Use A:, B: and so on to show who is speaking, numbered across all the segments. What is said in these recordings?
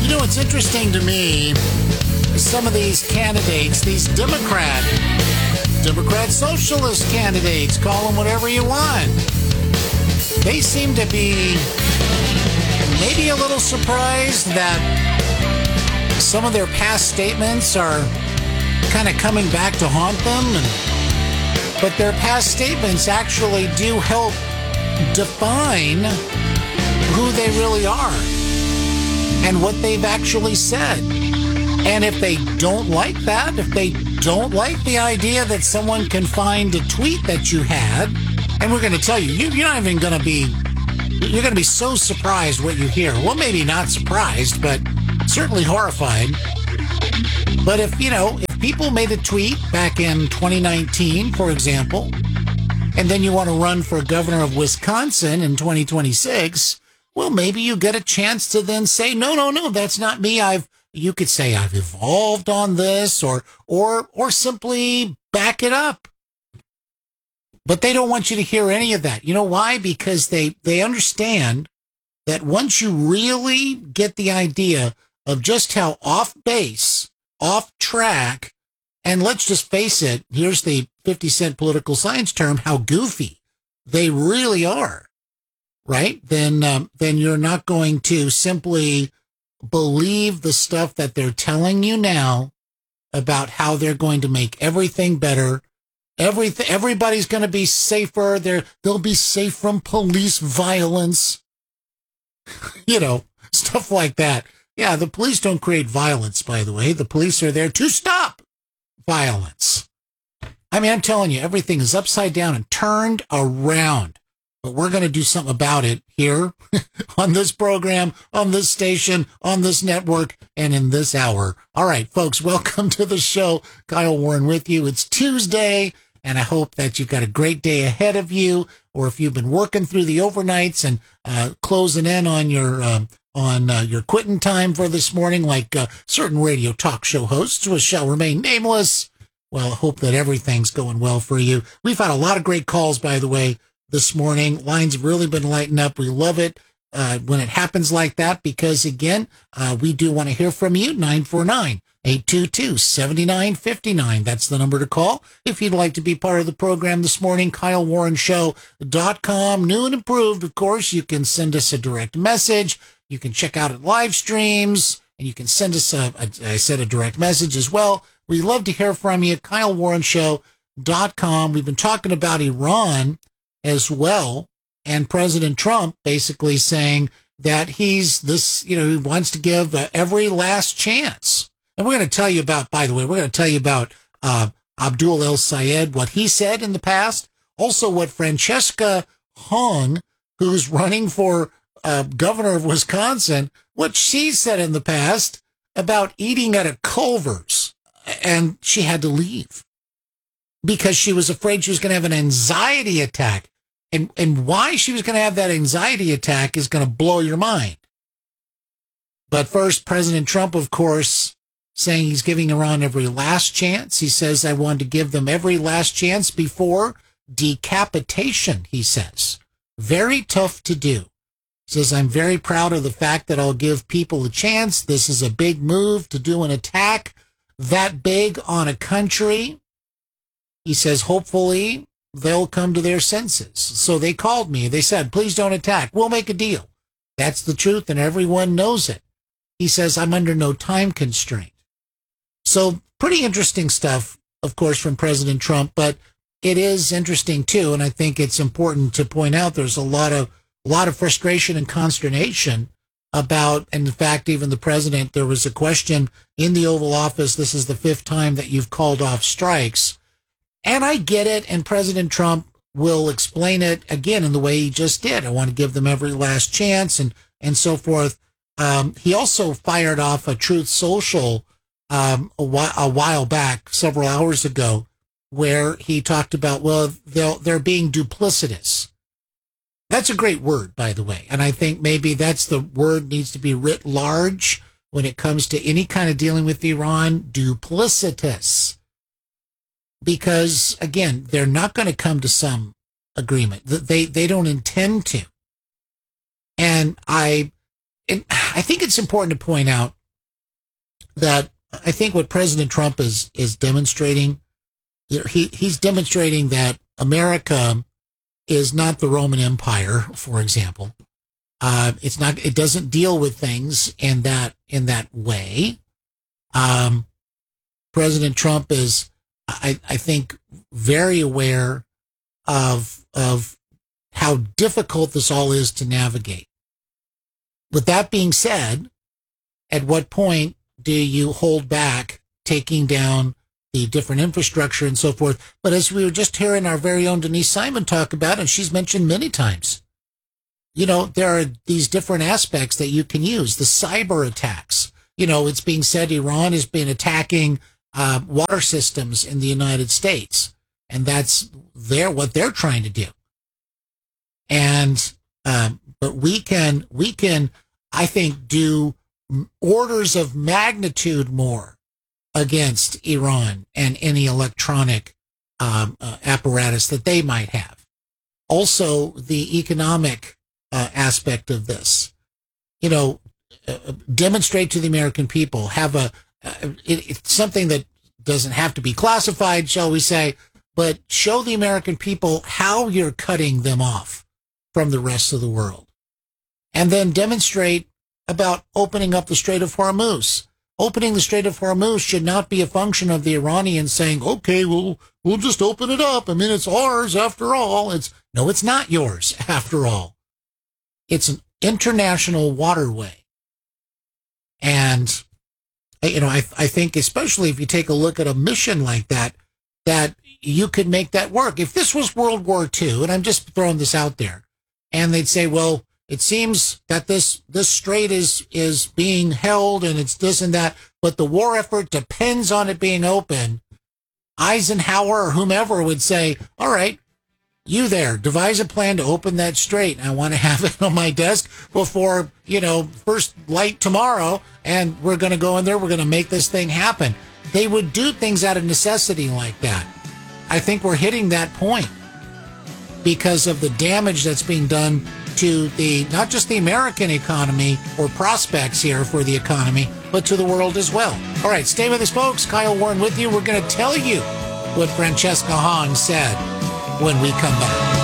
A: It's interesting to me, some of these candidates, these Democrat socialist candidates, call them whatever you want. They seem to be maybe a little surprised that some of their past statements are kind of coming back to haunt them. But their past statements actually do help define who they really are and what they've actually said. And if they don't like that, if they don't like the idea that someone can find a tweet that you had, and we're going to tell you, you're not even going to be, you're going to be so surprised what you hear. Well, maybe not surprised, but certainly horrified. But if people made a tweet back in 2019, for example, and then you want to run for governor of Wisconsin in 2026, well, maybe you get a chance to then say, no, that's not me. You could say I've evolved on this or simply back it up. But they don't want you to hear any of that. You know why? Because they understand that once you really get the idea of just how off base, off track, and let's just face it, here's the 50-cent political science term, how goofy they really are, right? Then you're not going to simply believe the stuff that they're telling you now about how they're going to make everything better. Everybody's going to be safer. They'll be safe from police violence. Stuff like that. Yeah, the police don't create violence, by the way. The police are there to stop violence. I mean, I'm telling you, everything is upside down and turned around. But we're going to do something about it here on this program, on this station, on this network, and in this hour. All right, folks, welcome to the show. Kyle Warren with you. It's Tuesday, and I hope that you've got a great day ahead of you, or if you've been working through the overnights and closing in on your quitting time for this morning, like certain radio talk show hosts, which shall remain nameless. Well, I hope that everything's going well for you. We've had a lot of great calls, by the way, this morning. Lines have really been lighting up. We love it when it happens like that because, again, we do want to hear from you. 949-822-7959. That's the number to call. If you'd like to be part of the program this morning, KyleWarrenShow.com. New and improved, of course. You can send us a direct message. You can check out it live streams, and you can send us a direct message as well. We love to hear from you. KyleWarrenShow.com. We've been talking about Iran as well, and President Trump basically saying that he wants to give every last chance. And we're going to tell you about, by the way, Abdul El Sayed, what he said in the past, also what Francesca Hong, who's running for governor of Wisconsin, what she said in the past about eating at a Culver's, and she had to leave because she was afraid she was going to have an anxiety attack. And why she was going to have that anxiety attack is going to blow your mind. But first, President Trump, of course, saying he's giving Iran every last chance. He says, I want to give them every last chance before decapitation, he says. Very tough to do. He says, I'm very proud of the fact that I'll give people a chance. This is a big move to do an attack that big on a country. He says, hopefully they'll come to their senses. So they called me. They said, please don't attack. We'll make a deal. That's the truth, and everyone knows it. He says, I'm under no time constraint. So pretty interesting stuff, of course, from President Trump, but it is interesting, too, and I think it's important to point out there's a lot of frustration and consternation about, and in fact, even the president, there was a question in the Oval Office, this is the 5th time that you've called off strikes. And I get it, and President Trump will explain it again in the way he just did. I want to give them every last chance and so forth. He also fired off a Truth Social a while back, several hours ago, where he talked about, well, they're being duplicitous. That's a great word, by the way. And I think maybe that's the word needs to be writ large when it comes to any kind of dealing with Iran, duplicitous. Because, again, they're not going to come to some agreement. They don't intend to. And I think it's important to point out that I think what President Trump is demonstrating, he's demonstrating that America is not the Roman Empire, for example. It's not. It doesn't deal with things in that way. President Trump is, I think, very aware of how difficult this all is to navigate. With that being said, at what point do you hold back taking down the different infrastructure and so forth? But as we were just hearing our very own Denise Simon talk about, and she's mentioned many times, there are these different aspects that you can use. The cyber attacks. It's being said Iran has been attacking water systems in the United States, and that's what they're trying to do. And but we can, I think, do orders of magnitude more against Iran and any electronic apparatus that they might have. Also, the economic aspect of this, demonstrate to the American people, have it's something that doesn't have to be classified, shall we say, but show the American people how you're cutting them off from the rest of the world. And then demonstrate about opening up the Strait of Hormuz. Opening the Strait of Hormuz should not be a function of the Iranians saying, okay, we'll just open it up. I mean, it's ours after all. No, it's not yours after all. It's an international waterway. And, I think especially if you take a look at a mission like that you could make that work. If this was World War II, and I'm just throwing this out there, and they'd say, well, it seems that this strait is being held and it's this and that, but the war effort depends on it being open. Eisenhower or whomever would say, all right, you there, devise a plan to open that strait. I want to have it on my desk before, first light tomorrow, and we're going to go in there, we're going to make this thing happen. They would do things out of necessity like that. I think we're hitting that point because of the damage that's being done to not just the American economy or prospects here for the economy, but to the world as well. All right, stay with us, folks. Kyle Warren with you. We're going to tell you what Francesca Hong said when we come back.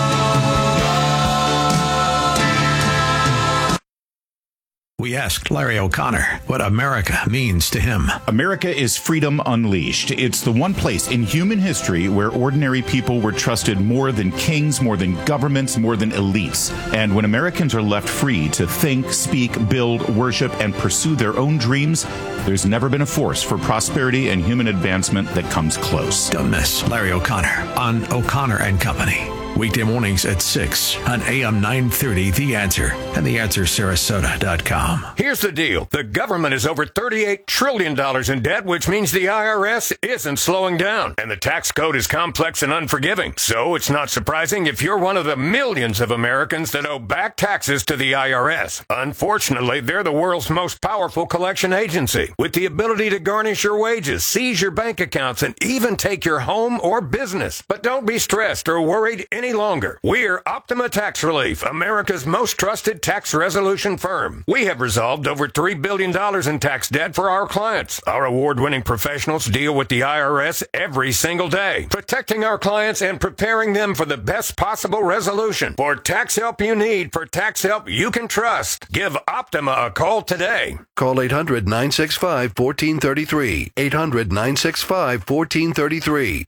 B: We asked Larry O'Connor what America means to him.
C: America is freedom unleashed. It's the one place in human history where ordinary people were trusted more than kings, more than governments, more than elites. And when Americans are left free to think, speak, build, worship, and pursue their own dreams, there's never been a force for prosperity and human advancement that comes close.
B: Don't miss Larry O'Connor on O'Connor and Company. Weekday mornings at 6 on AM 930, The Answer, and TheAnswerSarasota.com.
D: Here's the deal. The government is over $38 trillion in debt, which means the IRS isn't slowing down. And the tax code is complex and unforgiving. So it's not surprising if you're one of the millions of Americans that owe back taxes to the IRS. Unfortunately, they're the world's most powerful collection agency, with the ability to garnish your wages, seize your bank accounts, and even take your home or business. But don't be stressed or worried any longer. We're Optima Tax Relief, America's most trusted tax resolution firm. We have resolved over $3 billion in tax debt for our clients. Our award-winning professionals deal with the IRS every single day, protecting our clients and preparing them for the best possible resolution. For tax help you need, for tax help you can trust, give Optima a call today.
E: Call 800-965-1433. 800-965-1433.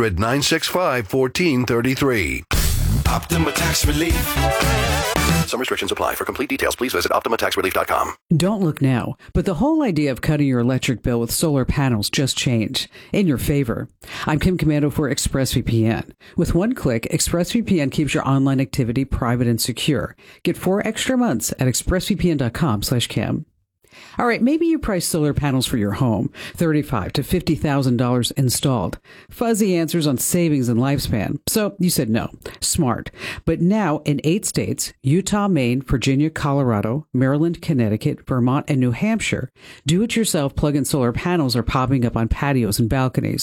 E: 800-965-1433.
F: Optima Tax Relief.
E: Some restrictions apply. For complete details, please visit OptimaTaxRelief.com.
G: Don't look now, but the whole idea of cutting your electric bill with solar panels just changed in your favor. I'm Kim Commando for ExpressVPN. With one click, ExpressVPN keeps your online activity private and secure. Get 4 extra months at expressvpn.com/Kim. All right, maybe you price solar panels for your home, $35,000 to $50,000 installed. Fuzzy answers on savings and lifespan. So you said no. Smart. But now in 8 states, Utah, Maine, Virginia, Colorado, Maryland, Connecticut, Vermont, and New Hampshire, do-it-yourself plug-in solar panels are popping up on patios and balconies.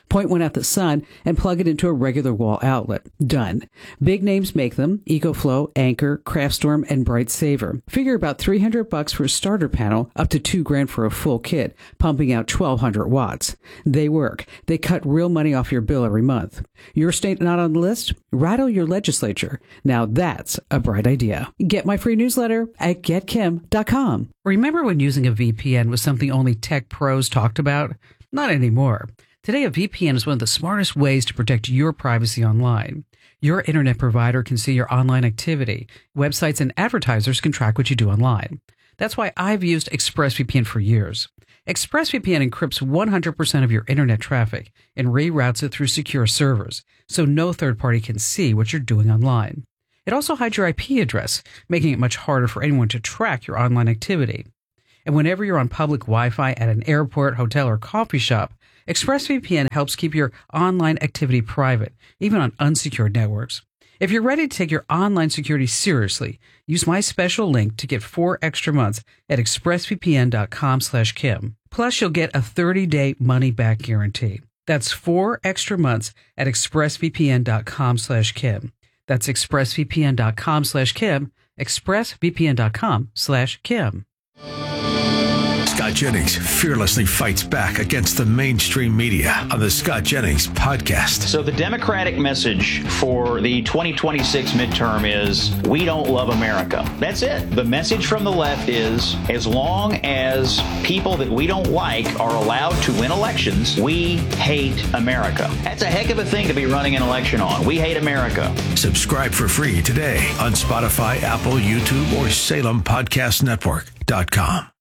G: Point one at the sun and plug it into a regular wall outlet. Done. Big names make them: EcoFlow, Anker, Craftstorm, and Bright Saver. Figure about $300 for a starter panel, up to $2,000 for a full kit, pumping out 1,200 watts. They work. They cut real money off your bill every month. Your state not on the list? Rattle your legislature. Now that's a bright idea. Get my free newsletter at getkim.com. Remember when using a VPN was something only tech pros talked about? Not anymore. Today, a VPN is one of the smartest ways to protect your privacy online. Your internet provider can see your online activity. Websites and advertisers can track what you do online. That's why I've used ExpressVPN for years. ExpressVPN encrypts 100% of your internet traffic and reroutes it through secure servers, so no third party can see what you're doing online. It also hides your IP address, making it much harder for anyone to track your online activity. And whenever you're on public Wi-Fi at an airport, hotel, or coffee shop, ExpressVPN helps keep your online activity private, even on unsecured networks. If you're ready to take your online security seriously, use my special link to get 4 extra months at expressvpn.com/Kim. Plus, you'll get a 30-day money-back guarantee. That's 4 extra months at expressvpn.com/Kim. That's expressvpn.com/Kim, expressvpn.com/Kim.
B: Scott Jennings fearlessly fights back against the mainstream media on the Scott Jennings podcast.
H: So the Democratic message for the 2026 midterm is, we don't love America. That's it. The message from the left is, as long as people that we don't like are allowed to win elections, we hate America. That's a heck of a thing to be running an election on. We hate America.
B: Subscribe for free today on Spotify, Apple, YouTube, or SalemPodcastNetwork.com.